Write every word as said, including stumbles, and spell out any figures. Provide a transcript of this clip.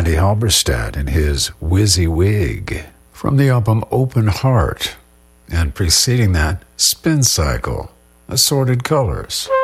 Andy Halberstadt in his WYSIWYG from the album Open Heart, and preceding that, Spin Cycle, Assorted Colors.